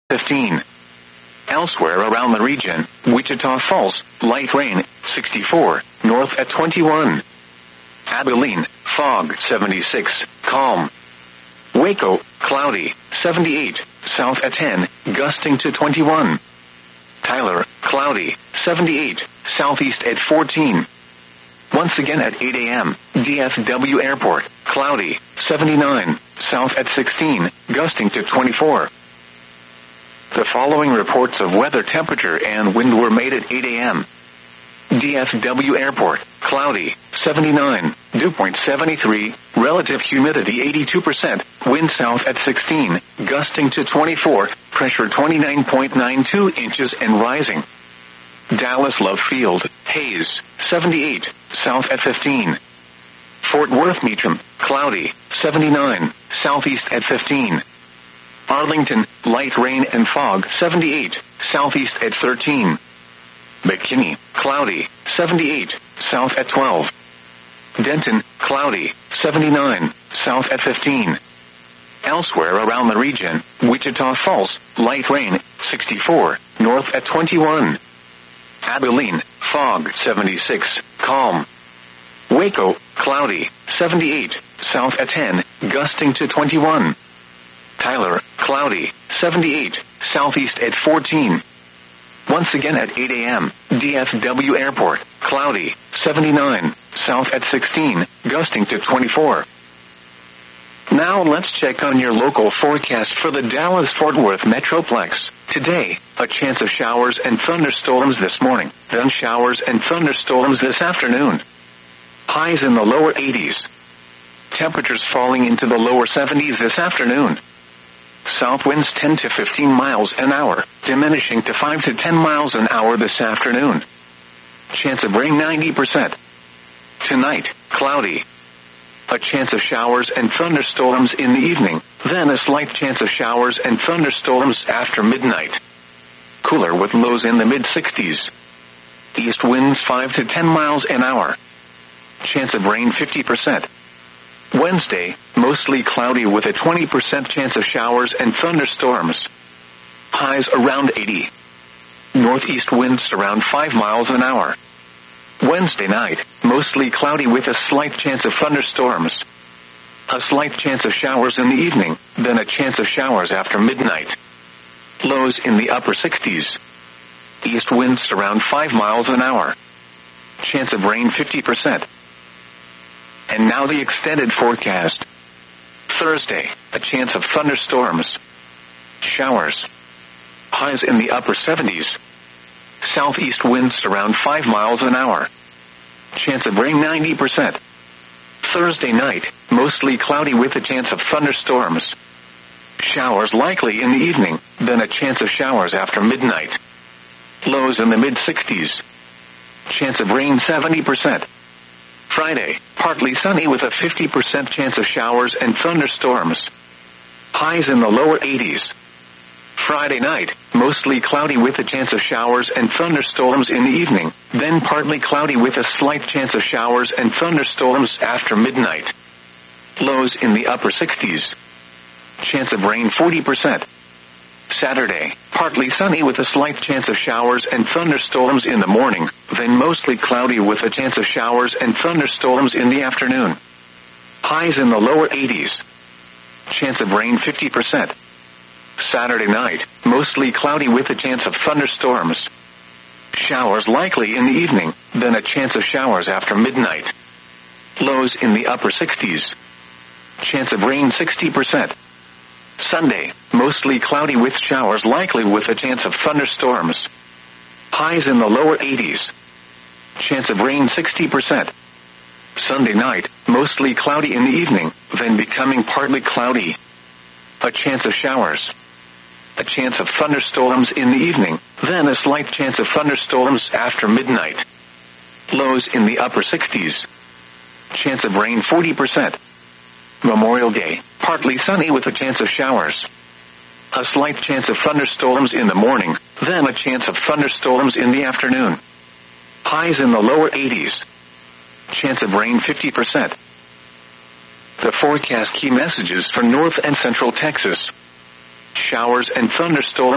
15. Elsewhere around the region, Wichita Falls, light rain, 64, north at 21. Abilene, fog, 76, calm. Waco, cloudy, 78, south at 10, gusting to 21. Tyler, cloudy, 78, southeast at 14. Once again at 8 a.m., DFW Airport, cloudy, 79, south at 16, gusting to 24. The following reports of weather temperature and wind were made at 8 a.m. DFW Airport, cloudy, 79, dew point 73, relative humidity 82%, wind south at 16, gusting to 24, pressure 29.92 inches and rising. Dallas Love Field, haze, 78, south at 15. Fort Worth Meacham, cloudy, 79, southeast at 15. Arlington, light rain and fog, 78, southeast at 13. McKinney, cloudy, 78, south at 12. Denton, cloudy, 79, south at 15. Elsewhere around the region, Wichita Falls, light rain, 64, north at 21. Abilene, fog, 76, calm. Waco, cloudy, 78, south at 10, gusting to 21. Tyler, cloudy, 78, southeast at 14. Once again at 8 a.m., DFW Airport, cloudy, 79, south at 16, gusting to 24. Now let's check on your local forecast for the Dallas-Fort Worth Metroplex. Today, a chance of showers and thunderstorms this morning, then showers and thunderstorms this afternoon. Highs in the lower 80s. Temperatures falling into the lower 70s this afternoon. South winds 10 to 15 miles an hour, diminishing to 5 to 10 miles an hour this afternoon. Chance of rain 90%. Tonight, cloudy. A chance of showers and thunderstorms in the evening, then a slight chance of showers and thunderstorms after midnight. Cooler with lows in the mid-60s. East winds 5 to 10 miles an hour. Chance of rain 50%. Wednesday, mostly cloudy with a 20% chance of showers and thunderstorms. Highs around 80. Northeast winds around 5 miles an hour. Wednesday night, mostly cloudy with a slight chance of thunderstorms. A slight chance of showers in the evening, then a chance of showers after midnight. Lows in the upper 60s. East winds around 5 miles an hour. Chance of rain 50%. And now the extended forecast. Thursday, a chance of thunderstorms. Showers. Highs in the upper 70s. Southeast winds around 5 miles an hour. Chance of rain 90%. Thursday night, mostly cloudy with a chance of thunderstorms. Showers likely in the evening, then a chance of showers after midnight. Lows in the mid-60s. Chance of rain 70%. Friday, partly sunny with a 50% chance of showers and thunderstorms. Highs in the lower 80s. Friday night, mostly cloudy with a chance of showers and thunderstorms in the evening, then partly cloudy with a slight chance of showers and thunderstorms after midnight. Lows in the upper 60s. Chance of rain 40%. Saturday, partly sunny with a slight chance of showers and thunderstorms in the morning, then mostly cloudy with a chance of showers and thunderstorms in the afternoon. Highs in the lower 80s. Chance of rain 50%. Saturday night, mostly cloudy with a chance of thunderstorms. Showers likely in the evening, then a chance of showers after midnight. Lows in the upper 60s. Chance of rain 60%. Sunday, mostly cloudy with showers likely with a chance of thunderstorms. Highs in the lower 80s. Chance of rain 60%. Sunday night, mostly cloudy in the evening, then becoming partly cloudy. A chance of showers. A chance of thunderstorms in the evening, then a slight chance of thunderstorms after midnight. Lows in the upper 60s. Chance of rain 40%. Memorial Day, partly sunny with a chance of showers. A slight chance of thunderstorms in the morning, then a chance of thunderstorms in the afternoon. Highs in the lower 80s. Chance of rain 50%. The forecast key messages for North and Central Texas. Showers and thunderstorms